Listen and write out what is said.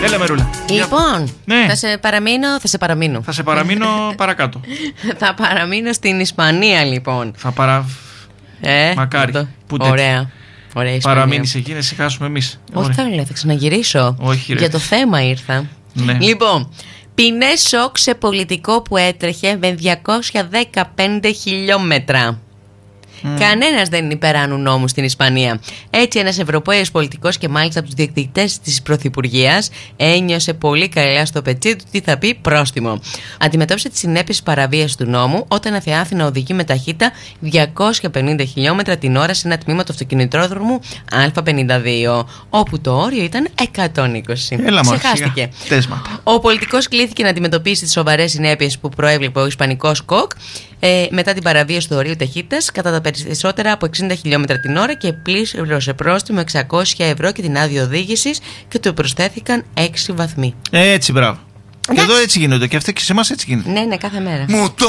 Έλα, Μερούλα. Λοιπόν, Ναι. θα σε παραμείνω παρακάτω. Θα παραμείνω στην Ισπανία, λοιπόν. Μακάρι. Ωραία. Ωραία, παραμείνεις εκεί, να σηκάσουμε εμείς. Όχι, καλά, θα ξαναγυρίσω. Όχι, ρε. Για το θέμα ήρθα. Ναι. Λοιπόν, ποινές σοκ σε πολιτικό που έτρεχε με 215 χιλιόμετρα. Κανένας δεν είναι υπεράνω νόμου στην Ισπανία. Έτσι, ένας Ευρωπαίος πολιτικός και μάλιστα από τους διεκδικητές της Πρωθυπουργίας ένιωσε πολύ καλά στο πετσί του τι θα πει πρόστιμο. Αντιμετώπισε τις συνέπειες παραβίασης του νόμου όταν αθεάθηνα οδηγεί με ταχύτητα 250 χιλιόμετρα την ώρα σε ένα τμήμα του αυτοκινητόδρομου Α52, όπου το όριο ήταν 120. Ξεχάστηκε. Ο πολιτικός κλήθηκε να αντιμετωπίσει τις σοβαρές συνέπειες που προέβλεπε ο Ισπανικός ΚΟΚ μετά την παραβίαση του ορίου ταχύτητας κατά τα περισσότερα από 60 χιλιόμετρα την ώρα και πλήρωσε πρόστιμο 600 ευρώ και την άδεια οδήγησης και του προσθέθηκαν 6 βαθμοί. Έτσι, μπράβο. Και εδώ έτσι γίνονται και αυτά και σε εμάς έτσι γίνεται. Ναι, κάθε μέρα. Μου το